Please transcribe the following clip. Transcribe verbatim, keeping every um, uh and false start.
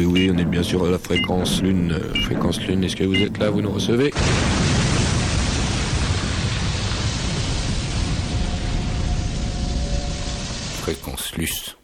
oui, oui, on est bien sûr à la fréquence lune. Euh, fréquence lune, est-ce que vous êtes là, vous nous recevez? Fréquence luce.